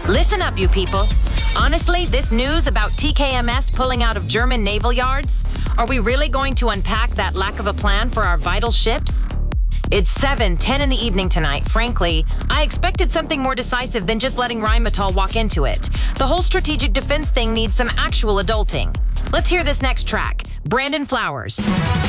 Listen up, you people. Honestly, this news about TKMS pulling out of German naval yards, are we really going to unpack that lack of a plan for our vital ships? It's 7:10 in the evening tonight. Frankly, I expected something more decisive than just letting Rheinmetall walk into it. The whole strategic defense thing needs some actual adulting. Let's hear this next track. Brandon Flowers.